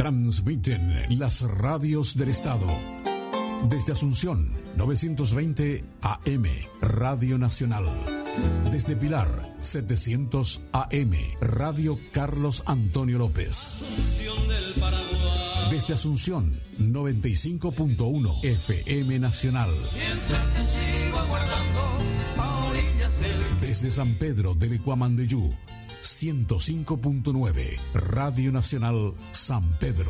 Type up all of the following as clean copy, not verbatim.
Transmiten las radios del estado. Desde Asunción, 920 AM, Radio Nacional. Desde Pilar, 700 AM, Radio Carlos Antonio López. Desde Asunción, 95.1 FM Nacional. Desde San Pedro de Lecuamandeyú, 105.9 Radio Nacional San Pedro.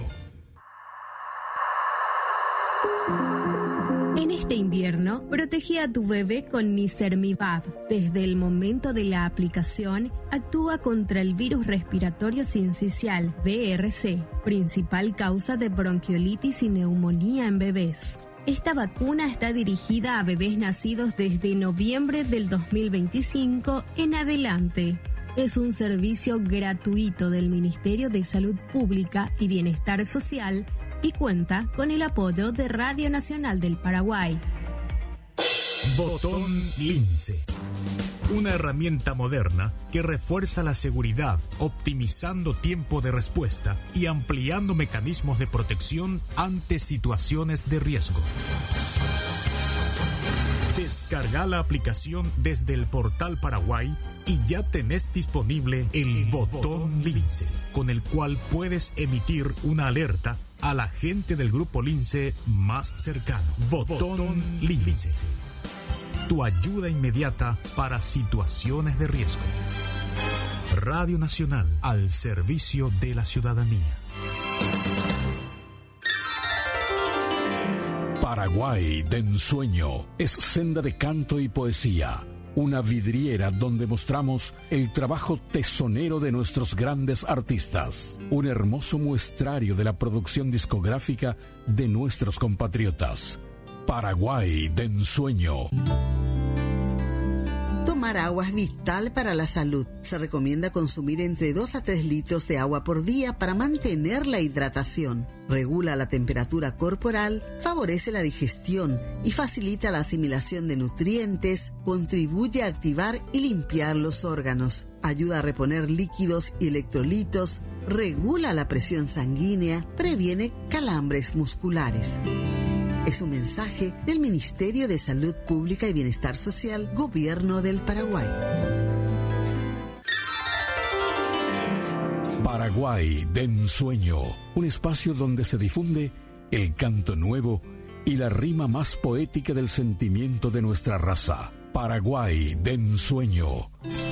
En este invierno, protege a tu bebé con Nicermivab. Desde el momento de la aplicación, actúa contra el virus respiratorio sincicial, VRC, principal causa de bronquiolitis y neumonía en bebés. Esta vacuna está dirigida a bebés nacidos desde noviembre del 2025 en adelante. Es un servicio gratuito del Ministerio de Salud Pública y Bienestar Social y cuenta con el apoyo de Radio Nacional del Paraguay. Botón Lince. Una herramienta moderna que refuerza la seguridad, optimizando tiempo de respuesta y ampliando mecanismos de protección ante situaciones de riesgo. Descarga la aplicación desde el portal Paraguay y ya tenés disponible el Botón Lince, con el cual puedes emitir una alerta a la gente del grupo Lince más cercano. Botón Lince. Tu ayuda inmediata para situaciones de riesgo. Radio Nacional al servicio de la ciudadanía. Paraguay de ensueño es senda de canto y poesía. Una vidriera donde mostramos el trabajo tesonero de nuestros grandes artistas. Un hermoso muestrario de la producción discográfica de nuestros compatriotas. Paraguay de ensueño. Tomar agua es vital para la salud. Se recomienda consumir entre 2 a 3 litros de agua por día para mantener la hidratación. Regula la temperatura corporal, favorece la digestión y facilita la asimilación de nutrientes, contribuye a activar y limpiar los órganos, ayuda a reponer líquidos y electrolitos, regula la presión sanguínea, previene calambres musculares. Es un mensaje del Ministerio de Salud Pública y Bienestar Social, Gobierno del Paraguay. Paraguay de ensueño, un espacio donde se difunde el canto nuevo y la rima más poética del sentimiento de nuestra raza. Paraguay de ensueño.